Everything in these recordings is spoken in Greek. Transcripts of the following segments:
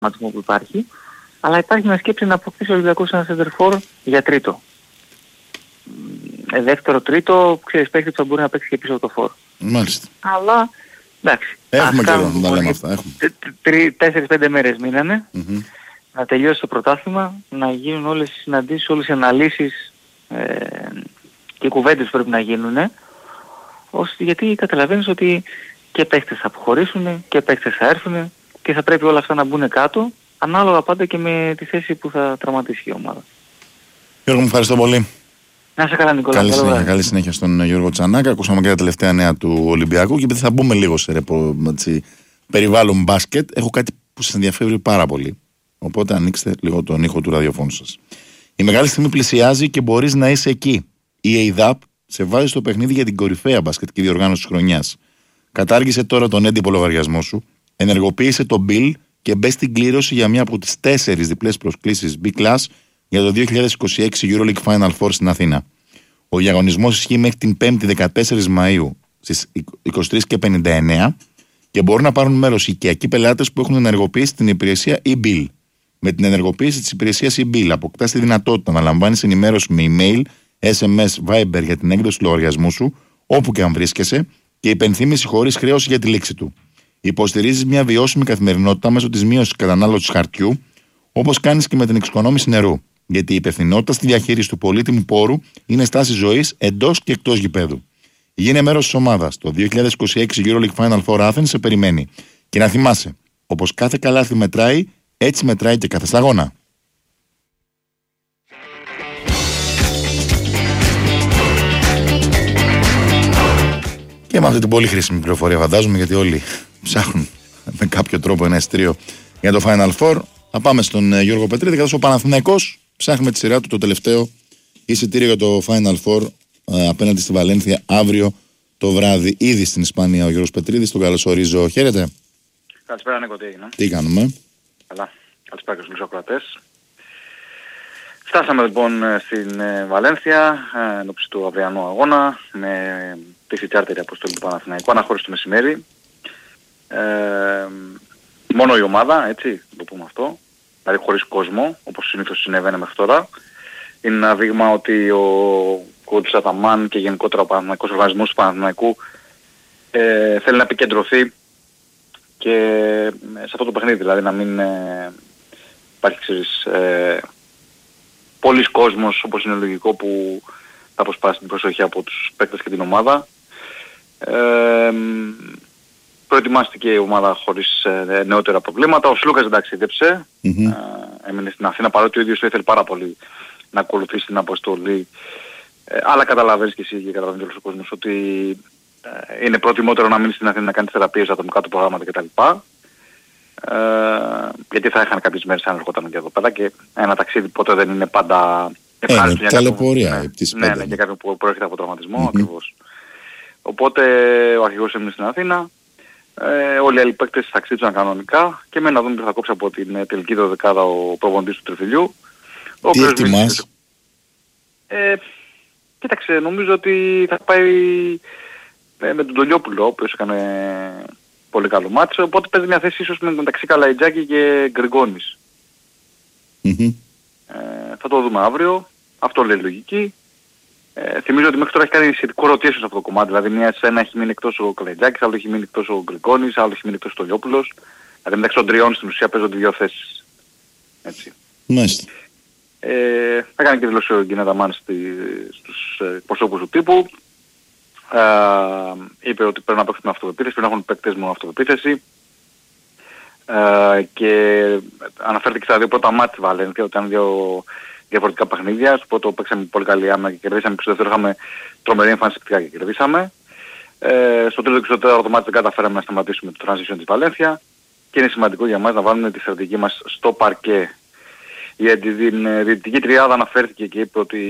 ματισμό που υπάρχει, αλλά υπάρχει μια σκέψη να αποκτήσει ο Ολυμπιακός ένα center for για τρίτο. Δεύτερο, τρίτο, ξέρεις, παίχτη που θα μπορεί να παίξει και πίσω από το φόρ. Μάλιστα. Αλλά, εντάξει. Έχουμε καιρό να τα λέμε αυτά. 4-5 μέρες μείνανε. Να τελειώσει το πρωτάθλημα, να γίνουν όλες οι συναντήσεις, όλες οι αναλύσεις και οι κουβέντες που πρέπει να γίνουν. Γιατί καταλαβαίνεις ότι και παίχτες θα αποχωρήσουν και παίχτες θα έρθουν και θα πρέπει όλα αυτά να μπουν κάτω, ανάλογα πάντα και με τη θέση που θα τραυματίσει η ομάδα. Γιώργο, μου ευχαριστώ πολύ. Να είσαι καλά, Νικόλα. Καλή συνέχεια στον Γιώργο Τσανάκα. Ακούσαμε και τα τελευταία νέα του Ολυμπιακού και επειδή θα μπούμε λίγο σε περιβάλλον μπάσκετ, έχω κάτι που σας ενδιαφέρει πάρα πολύ. Οπότε ανοίξτε λίγο τον ήχο του ραδιοφώνου σας. Η μεγάλη στιγμή πλησιάζει και μπορείς να είσαι εκεί. Η ΕΙΔΑΠ σε βάζει στο παιχνίδι για την κορυφαία μπασκετική διοργάνωση της χρονιάς. Κατάργησε τώρα τον έντυπο λογαριασμό σου, ενεργοποίησε το bill και μπε στην κλήρωση για μία από τις 4 διπλές προσκλήσεις B-Class για το 2026 EuroLeague Final Four στην Αθήνα. Ο διαγωνισμός ισχύει μέχρι την 5η 14 Μαΐου στις 23:59 και μπορούν να πάρουν μέρος οι οικιακοί πελάτες που έχουν ενεργοποιήσει την υπηρεσία e-bill. Με την ενεργοποίηση της υπηρεσίας e-bill αποκτάς τη δυνατότητα να λαμβάνεις ενημέρωση με email, SMS, Viber για την έκδοση του λογαριασμού σου, όπου και αν βρίσκεσαι, και υπενθύμηση χωρίς χρέωση για τη λήξη του. Υποστηρίζεις μια βιώσιμη καθημερινότητα μέσω της μείωσης κατανάλωσης χαρτιού, όπως κάνεις και με την εξοικονόμηση νερού. Γιατί η υπευθυνότητα στη διαχείριση του πολύτιμου πόρου είναι στάση ζωής εντός και εκτός γηπέδου. Γίνε μέρος της ομάδας. Το 2026 EuroLeague Final Four Athens σε περιμένει. Και να θυμάσαι, όπως κάθε καλάθι μετράει, έτσι μετράει και κάθε σταγόνα. Και με αυτή την πολύ χρήσιμη πληροφορία, φαντάζομαι, γιατί όλοι ψάχνουν με κάποιο τρόπο ένα εισιτήριο για το Final Four. Θα πάμε στον Γιώργο Πετρίδη, καθώς ο Παναθηναϊκός ψάχνει με τη σειρά του το τελευταίο εισιτήριο για το Final Four απέναντι στη Βαλένθια αύριο το βράδυ. Ήδη στην Ισπανία ο Γιώργος Πετρίδης, τον καλωσορίζω. Χαίρετε. Καλησπέρα, Νίκο, τι έγινε? Τι κάνουμε? Καλά. Καλησπέρα και στους ακροατές. Φτάσαμε λοιπόν στην Βαλένθια ενώπιση του αυριανού αγώνα με τη τσάρτερη αποστολή του Παναθηναϊκού, αναχώρηση το μεσημέρι. Μόνο η ομάδα, έτσι, να το πούμε αυτό, δηλαδή χωρίς κόσμο, όπως συνήθως συνέβαινε μέχρι τώρα. Είναι ένα δείγμα ότι ο coach Αταμάν και γενικότερα ο Παναθηναϊκός οργανισμός του Παναθηναϊκού θέλει να επικεντρωθεί και σε αυτό το παιχνίδι, δηλαδή να μην υπάρχει, ξέρεις, πολλής κόσμος, όπως είναι λογικό, που θα αποσπάσει την προσοχή από τους παίκτες και την ομάδα. Προετοιμάστηκε η ομάδα χωρίς νεότερα προβλήματα. Ο Σλούκας δεν ταξίδεψε, έμεινε στην Αθήνα, παρότι ο ίδιος το ήθελε πάρα πολύ να ακολουθήσει την αποστολή. Αλλά καταλαβαίνεις και εσύ και καταλαβαίνεις όλος ο κόσμος ότι είναι προτιμότερο να μείνει στην Αθήνα να κάνει θεραπείες, ατομικά του προγράμματα κτλ. Γιατί θα είχαν κάποιες μέρες αν έρχονταν και εδώ πέρα και ένα ταξίδι ποτέ δεν είναι πάντα ευχάριστο. Ταλαιπωρία. Ναι, για κάποιον που προέρχεται από τραυματισμό, ακριβώς. Οπότε ο αρχηγός έμεινε στην Αθήνα. Όλοι οι άλλοι παίκτες ταξίδεψαν κανονικά και με να δούμε τι θα κόψει από την τελική δωδεκάδα ο προπονητής του Τριφυλιού. Τι εκτιμάς? Κοίταξε, νομίζω ότι θα πάει με τον Τολιόπουλο, ο οποίος έκανε πολύ καλό μάτσο, οπότε παίζει μια θέση ίσως μεταξύ Καλαϊτζάκη και Γκριγκόνης. Θα το δούμε αύριο, αυτό λέει λογική. Θυμίζω ότι μέχρι τώρα έχει κάνει σχετικό rotation σε αυτό το κομμάτι, δηλαδή μια σε ένα έχει μείνει εκτός ο Καλαϊτζάκης, άλλο έχει μείνει εκτός ο Γκριγκόνης, άλλο έχει μείνει εκτός ο Τολιόπουλος. Δηλαδή μεταξύ των τριών στην ουσία παίζονται δύο θέσεις. Έτσι. Μάλιστα. Έκανε και δηλώσει ο Γκίνετα Μάν στους προσώπους του τύπου. Είπε ότι πρέπει να παίξουν αυτοπεποίθηση, πρέπει να έχουν παίκτες με αυτοπεποίθηση. Και αναφέρθηκε στα δύο πρώτα μάτς της Βαλένθια, ότι ήταν δύο διαφορετικά παιχνίδια. Στο πρώτο παίξαμε πολύ καλή άμυνα και κερδίσαμε, και στο δεύτερο είχαμε τρομερή εμφάνιση και κερδίσαμε. Στο τρίτο και στο τέταρτο μάτς δεν καταφέραμε να σταματήσουμε το transition της Βαλένθια και είναι σημαντικό για μας να βάλουμε τη στρατηγική μας στο παρκέ. Η διαιτητική τριάδα αναφέρθηκε και είπε ότι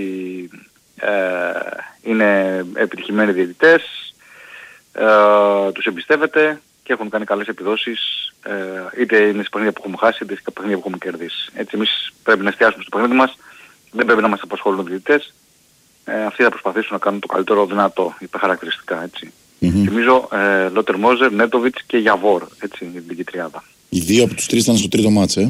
είναι επιτυχημένοι διαιτητές, τους εμπιστεύεται και έχουν κάνει καλές επιδόσεις, είτε είναι σε παιχνίδια που έχουμε χάσει είτε σε παιχνίδια που έχουμε κερδίσει. Έτσι εμείς πρέπει να εστιάσουμε στο παιχνίδι μας, δεν πρέπει να μας απασχολούν οι διαιτητές, αυτοί θα προσπαθήσουν να κάνουν το καλύτερο δυνατό, υπερχαρακτηριστικά, έτσι. Θυμίζω Λότερ Μόζερ, Νέτοβιτς και Γιαβόρ, έτσι, η διαιτητική τριάδα. Οι δύο από τους τρεις ήταν στο τρίτο μάτς,